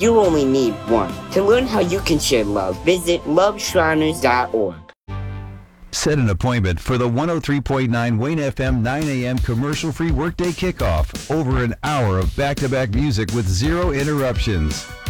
You only need one. To learn how you can share love, visit loveshriners.org. Set an appointment for the 103.9 Wayne FM 9 a.m. commercial-free workday kickoff. Over an hour of back-to-back music with zero interruptions.